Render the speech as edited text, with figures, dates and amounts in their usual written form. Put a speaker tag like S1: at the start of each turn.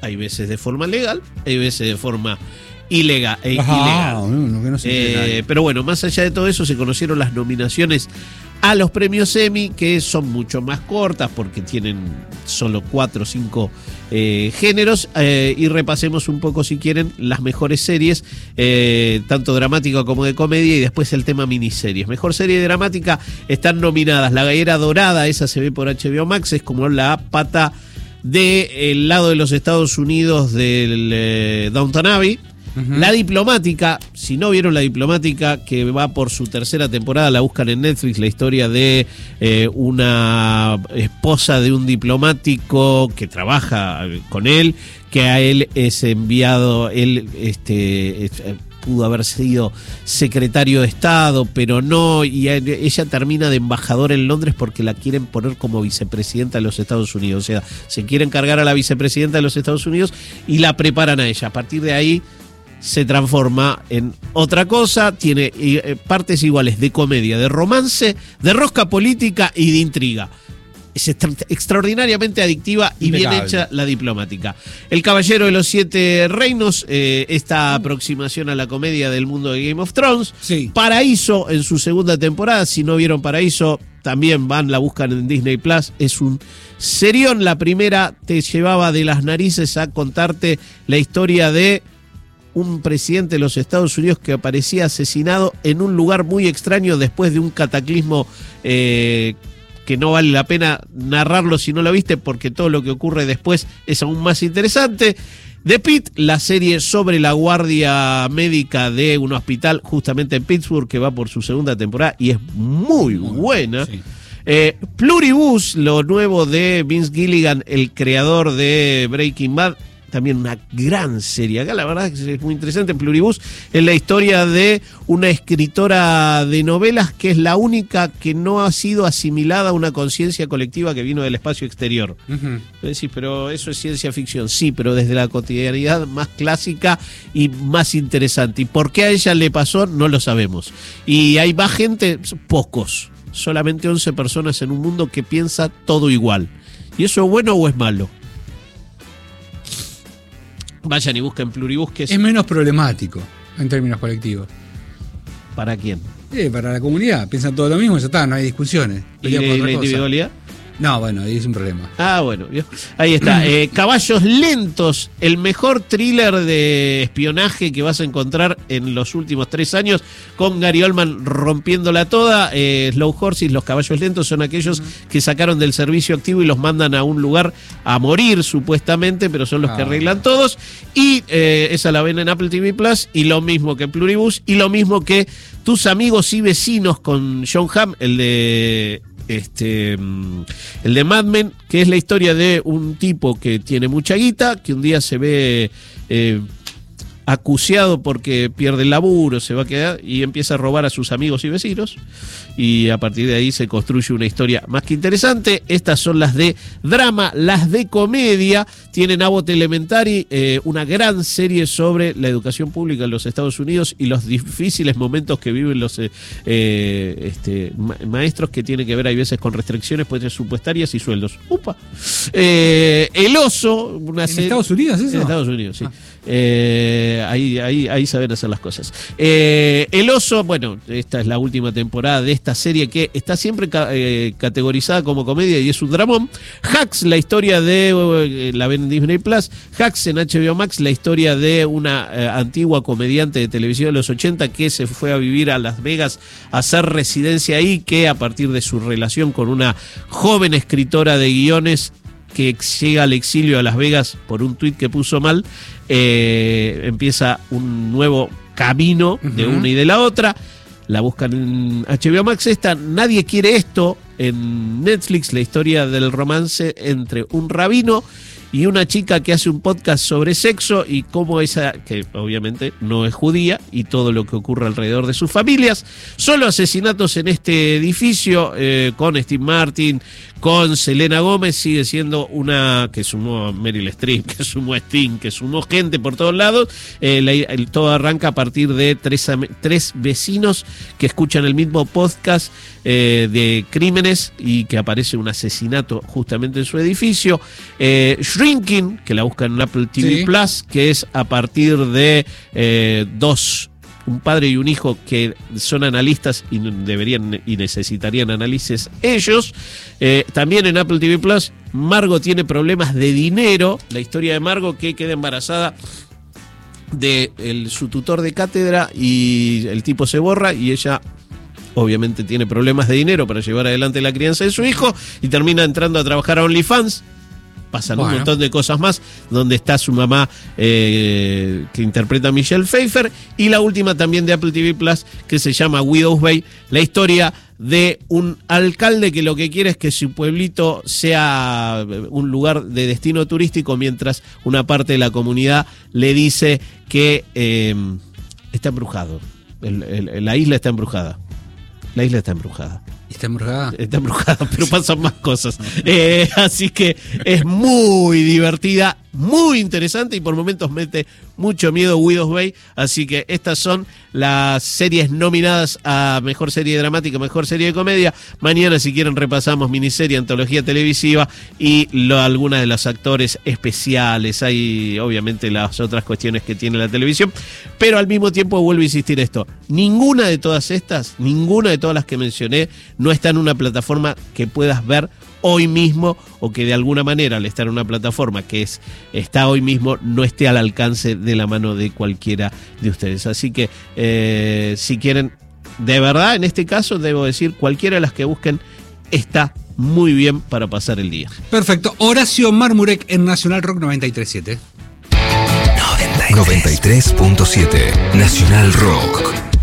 S1: hay veces de forma legal, hay veces de forma ilegal.
S2: No
S1: Pero bueno, más allá de todo eso, se conocieron las nominaciones a los premios Emmy, que son mucho más cortas porque tienen solo 4 o 5 géneros, y repasemos un poco, si quieren, las mejores series, tanto dramática como de comedia, y después el tema miniseries. Mejor serie dramática están nominadas La Gallera Dorada, esa se ve por HBO Max, es como la pata del lado de los Estados Unidos del Downton Abbey. Uh-huh. La Diplomática, si no vieron La Diplomática, que va por su 3ª temporada, la buscan en Netflix, la historia de una esposa de un diplomático que trabaja con él, que a él es enviado, pudo haber sido secretario de Estado, pero no, y ella termina de embajadora en Londres porque la quieren poner como vicepresidenta de los Estados Unidos. O sea, se quieren cargar a la vicepresidenta de los Estados Unidos y la preparan a ella. A partir de ahí se transforma en otra cosa, tiene partes iguales de comedia, de romance, de rosca política y de intriga. Es extraordinariamente adictiva y bien hecha La Diplomática. El Caballero de los 7 Reinos, esta aproximación a la comedia del mundo de Game of Thrones.
S2: Sí.
S1: Paraíso en su 2ª temporada, si no vieron Paraíso, también la buscan en Disney Plus. Es un serión. La primera te llevaba de las narices a contarte la historia de un presidente de los Estados Unidos que aparecía asesinado en un lugar muy extraño después de un cataclismo que no vale la pena narrarlo si no lo viste, porque todo lo que ocurre después es aún más interesante. The Pitt, la serie sobre la guardia médica de un hospital justamente en Pittsburgh, que va por su 2ª temporada y es muy buena. Sí. Pluribus, lo nuevo de Vince Gilligan, el creador de Breaking Bad, también una gran serie. Acá la verdad es muy interesante. Pluribus es la historia de una escritora de novelas que es la única que no ha sido asimilada a una conciencia colectiva que vino del espacio exterior. Uh-huh. Decís, pero eso es ciencia ficción. Sí, pero desde la cotidianidad más clásica y más interesante. ¿Y por qué a ella le pasó? No lo sabemos. Y hay más gente, pocos. Solamente 11 personas en un mundo que piensa todo igual. ¿Y eso es bueno o es malo? Vayan y busquen Pluribus, que
S2: es menos problemático en términos colectivos.
S1: ¿Para quién?
S2: Para la comunidad. Piensan todo lo mismo, ya está, no hay discusiones.
S1: ¿Y la individualidad?
S2: No, bueno, ahí es un problema.
S1: Bueno, ahí está. Caballos Lentos, el mejor thriller de espionaje que vas a encontrar en los últimos 3 años, con Gary Oldman rompiéndola toda. Slow Horses, los caballos lentos, son aquellos que sacaron del servicio activo y los mandan a un lugar a morir, supuestamente, pero son los que arreglan todos. Y esa la ven en Apple TV Plus, y lo mismo que Pluribus, y lo mismo que Tus Amigos y Vecinos con John Hamm, el de Mad Men, que es la historia de un tipo que tiene mucha guita, que un día se ve acuciado porque pierde el laburo, se va a quedar y empieza a robar a sus amigos y vecinos, y a partir de ahí se construye una historia más que interesante. Estas son las de drama. Las de comedia tienen Abbott Elementary, una gran serie sobre la educación pública en los Estados Unidos y los difíciles momentos que viven los maestros, que tienen que ver hay veces con restricciones presupuestarias y sueldos. ¡Upa! El Oso, una serie...
S2: ¿En Estados Unidos eso?
S1: En Estados Unidos, sí. Ahí saben hacer las cosas. El Oso, bueno, esta es la última temporada de esta serie que está siempre categorizada como comedia y es un dramón. Hacks, la historia de la ven en Disney Plus. Hacks en HBO Max, la historia de una antigua comediante de televisión de los 80 que se fue a vivir a Las Vegas a hacer residencia ahí, que a partir de su relación con una joven escritora de guiones que llega al exilio a Las Vegas por un tuit que puso mal, empieza un nuevo camino de una y de la otra. La buscan en HBO Max. Nadie quiere esto, en Netflix, la historia del romance entre un rabino y una chica que hace un podcast sobre sexo y cómo esa, que obviamente no es judía, y todo lo que ocurre alrededor de sus familias. Solo asesinatos en este edificio, con Steve Martin, con Selena Gómez, sigue siendo una que sumó a Meryl Streep, que sumó a Sting, que sumó gente por todos lados. Todo arranca a partir de tres vecinos que escuchan el mismo podcast de crímenes y que aparece un asesinato justamente en su edificio. Shrinking, que la buscan en Apple TV Plus, que es a partir de un padre y un hijo que son analistas y deberían y necesitarían análisis ellos. También en Apple TV Plus, Margot tiene problemas de dinero. La historia de Margot, que queda embarazada de su tutor de cátedra y el tipo se borra y ella obviamente tiene problemas de dinero para llevar adelante la crianza de su hijo y termina entrando a trabajar a OnlyFans. Pasan un montón de cosas más, donde está su mamá que interpreta a Michelle Pfeiffer, y la última también de Apple TV Plus, que se llama Widow's Bay, la historia de un alcalde que lo que quiere es que su pueblito sea un lugar de destino turístico, mientras una parte de la comunidad le dice que está embrujado, la isla está embrujada. La isla está embrujada.
S2: ¿Está embrujada?
S1: Está embrujada, pero pasan más cosas. Así que es muy divertida, muy interesante y por momentos mete mucho miedo Widow's Bay. Así que estas son las series nominadas a Mejor Serie Dramática, Mejor Serie de Comedia. Mañana, si quieren, repasamos miniserie, antología televisiva y algunas de los actores especiales. Hay, obviamente, las otras cuestiones que tiene la televisión. Pero al mismo tiempo vuelvo a insistir esto. Ninguna de todas las que mencioné no está en una plataforma que puedas ver hoy mismo, o que de alguna manera, al estar en una plataforma que está hoy mismo, no esté al alcance de la mano de cualquiera de ustedes. Así que si quieren, de verdad, en este caso debo decir, cualquiera de las que busquen está muy bien para pasar el día.
S2: Perfecto. Horacio Marmurek en Nacional Rock 93.7.
S3: 93.7 Nacional Rock.